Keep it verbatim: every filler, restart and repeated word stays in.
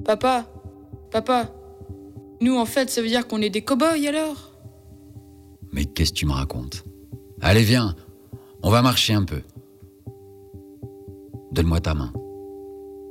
Papa, papa, nous en fait ça veut dire qu'on est des cow-boys alors ? Mais qu'est-ce que tu me racontes ? Allez viens, on va marcher un peu. Donne-moi ta main.